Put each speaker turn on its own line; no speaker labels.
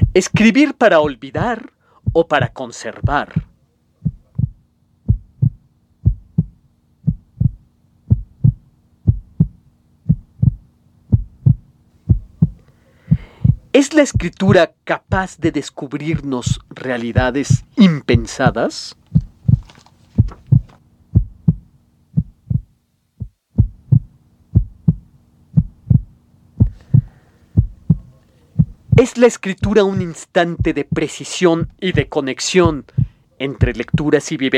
Escribir para olvidar o para conservar. ¿Es la escritura capaz de descubrirnos realidades impensadas? ¿Es la escritura un instante de precisión y de conexión entre lecturas y vivencias?